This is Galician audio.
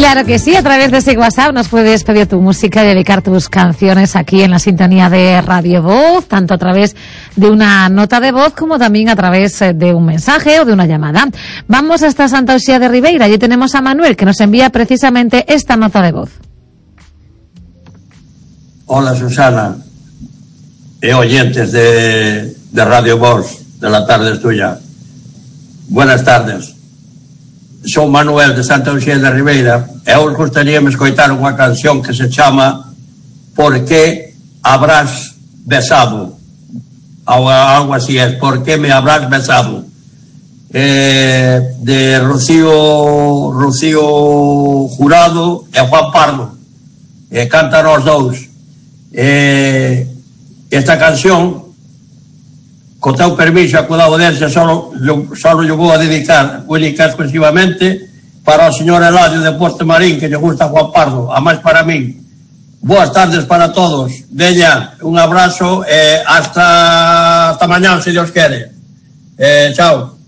Claro que sí, a través de ese WhatsApp nos puedes pedir tu música y dedicar tus canciones aquí en la sintonía de Radio Voz, tanto a través de una nota de voz como también a través de un mensaje o de una llamada. Vamos hasta Santa Uxía de Ribeira, allí tenemos a Manuel que nos envía precisamente esta nota de voz. Hola Susana e oyentes de Radio Voz, de la tarde es tuya. Buenas tardes. Son Manuel de Santa Uxía de Ribeira e eu gostaríame escoitar unha canción que se chama Por que habrás besado, algo así es, Por que me habrás besado, de Rocío Jurado e Juan Pardo, cantan os dous. Esta canción, co teu permiso, a cuidado audiencia, solo yo vou a dedicar única exclusivamente para o señor Eladio de Porto Marín, que lle gusta Juan Pardo, a máis para min. Boas tardes para todos. Veña, un abrazo e hasta mañán, se Dios quere. Chao.